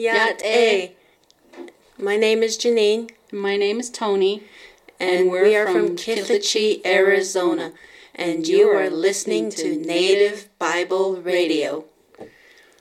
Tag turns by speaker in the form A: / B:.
A: Yat-e. My name is Janine.
B: My name is Tony.
A: And we are from Kithachee, Arizona. And you are listening to Native Bible Radio.